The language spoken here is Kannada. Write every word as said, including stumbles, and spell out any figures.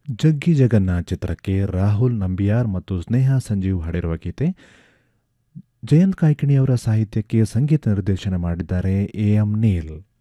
ಜಗ್ಗಿ ಜಗನ್ನಾಥ್ ಚಿತ್ರಕ್ಕೆ ರಾಹುಲ್ ನಂಬಿಯಾರ್ ಮತ್ತು ಸ್ನೇಹಾ ಸಂಜೀವ್ ಹಾಡಿರುವ ಗೀತೆ. ಜಯಂತ್ ಕಾಯ್ಕಿಣಿಯವರ ಸಾಹಿತ್ಯಕ್ಕೆ ಸಂಗೀತ ನಿರ್ದೇಶನ ಮಾಡಿದ್ದಾರೆ ಎ ಎಂ ನೀಲ್.